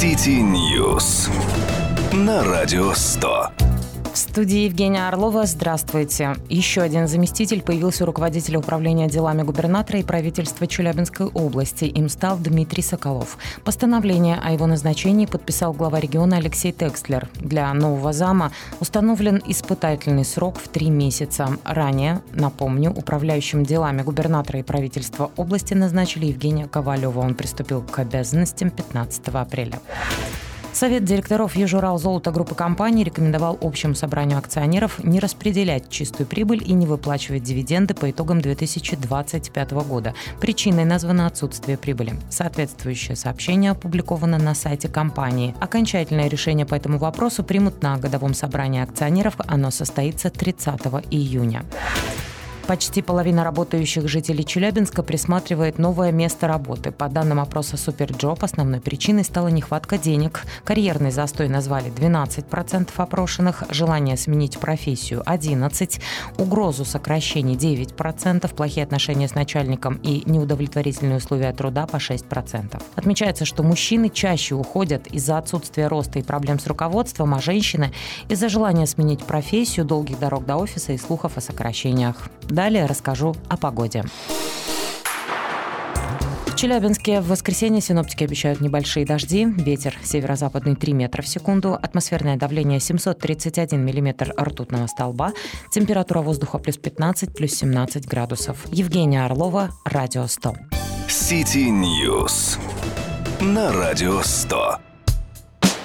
City News на Радио 100. В студии Евгения Орлова. Здравствуйте. Еще один заместитель появился у руководителя управления делами губернатора и правительства Челябинской области. Им стал Дмитрий Соколов. Постановление о его назначении подписал глава региона Алексей Текслер. Для нового зама установлен испытательный срок в 3 месяца. Ранее, напомню, управляющим делами губернатора и правительства области назначили Евгения Ковалева. Он приступил к обязанностям 15 апреля. Совет директоров Южурал-Золото группы компаний рекомендовал общему собранию акционеров не распределять чистую прибыль и не выплачивать дивиденды по итогам 2025 года. Причиной названо отсутствие прибыли. Соответствующее сообщение опубликовано на сайте компании. Окончательное решение по этому вопросу примут на годовом собрании акционеров. Оно состоится 30 июня. Почти половина работающих жителей Челябинска присматривает новое место работы. По данным опроса Суперджоп, основной причиной стала нехватка денег. Карьерный застой назвали 12% опрошенных, желание сменить профессию – 11%, угрозу сокращений – 9%, плохие отношения с начальником и неудовлетворительные условия труда – по 6%. Отмечается, что мужчины чаще уходят из-за отсутствия роста и проблем с руководством, а женщины – из-за желания сменить профессию, долгих дорог до офиса и слухов о сокращениях. Далее расскажу о погоде. В Челябинске в воскресенье синоптики обещают небольшие дожди. Ветер северо-западный 3 метра в секунду. Атмосферное давление 731 миллиметр ртутного столба. Температура воздуха плюс 15, плюс 17 градусов. Евгения Орлова, Радио 100. City News на Радио 100.